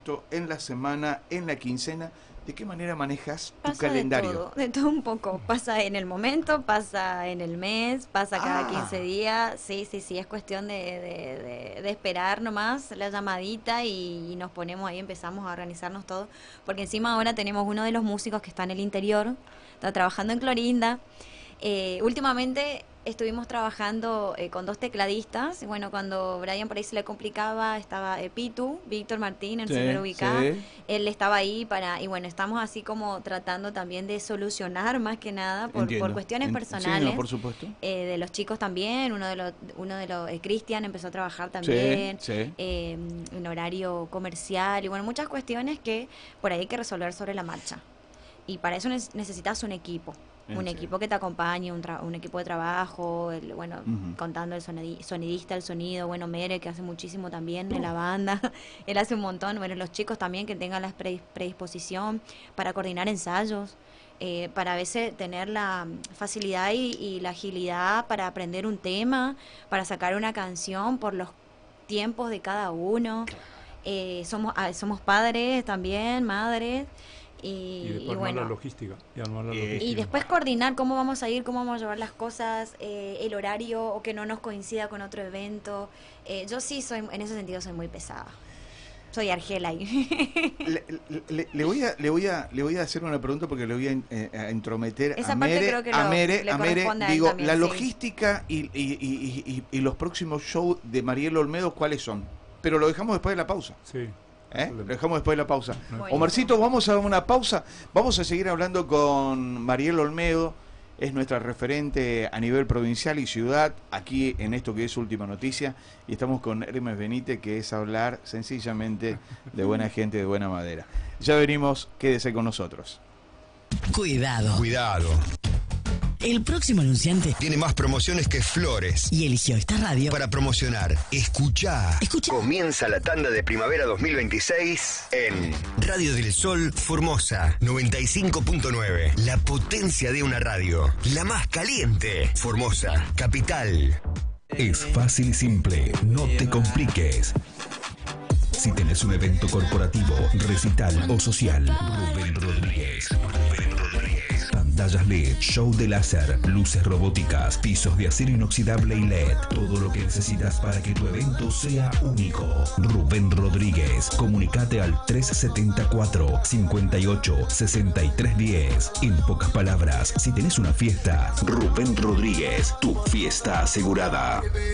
En la semana, en la quincena, ¿de qué manera manejas tu Pasa calendario? de todo un poco. Pasa en el momento, pasa en el mes, pasa cada 15 Ah, días. Sí, sí, sí, es cuestión de esperar nomás la llamadita y nos ponemos ahí, empezamos a organizarnos todo. Porque encima ahora tenemos uno de los músicos que está en el interior, está trabajando en Clorinda. Últimamente estuvimos trabajando con dos tecladistas. Bueno, cuando Brian por ahí se le complicaba, estaba Pitu, Víctor Martín, en se lo sí, ubicaba. sí, Él estaba ahí y bueno, estamos así como tratando también de solucionar más que nada por entiendo. cuestiones Sí, no, personales por supuesto. de los chicos también. Uno de los Cristian empezó a trabajar Sí, también sí, en horario comercial y bueno, muchas cuestiones que por ahí hay que resolver sobre la marcha. Y para eso necesitas un sí. equipo que te acompañe, un equipo de trabajo, bueno, Ujú. contando el sonidista, el sonido, bueno, Mere, que hace muchísimo también de la banda, él hace un montón, bueno, los chicos también que tengan la predisposición para coordinar ensayos, para a veces tener la facilidad y la agilidad para aprender un tema, para sacar una canción por los tiempos de cada uno. Somos padres también, madres, Y y después armar la bueno, logística. Y armar la y logística. después coordinar cómo vamos a ir, cómo vamos a llevar las cosas, el horario o que no nos coincida con otro evento. Yo sí soy, en ese sentido soy muy pesada. Soy Argela ahí. Le voy a hacer una pregunta porque le voy a entrometer Esa parte creo que a Mere, le a Mere. corresponde a él Digo, también, la sí. logística y los próximos shows de Mariel Olmedo, ¿cuáles son? Pero lo dejamos después de la pausa. Sí. Lo dejamos después de la pausa. No hay Omarcito, vamos a dar una pausa. Vamos a seguir hablando con Mariel Olmedo. Es nuestra referente a nivel provincial y ciudad, aquí en esto que es Última Noticia. Y estamos con Hermes Benítez, que es hablar sencillamente de buena gente, de buena madera. Ya venimos, quédese con nosotros. Cuidado. Cuidado. El próximo anunciante Tiene más promociones que flores. y eligió esta radio Para promocionar, escuchá. Escucha. Comienza la tanda de primavera 2026 en Radio del Sol Formosa 95.9. La potencia de una radio. La más caliente. Formosa, capital. Es fácil y simple, no te compliques. Si tenés un evento corporativo, recital o social, Rubén Rodríguez. Pantallas LED, show de láser, luces robóticas, pisos de acero inoxidable y LED. Todo lo que necesitas para que tu evento sea único. Rubén Rodríguez. Comunicate al 374 58 63 10. En pocas palabras, si tenés una fiesta, Rubén Rodríguez, tu fiesta asegurada.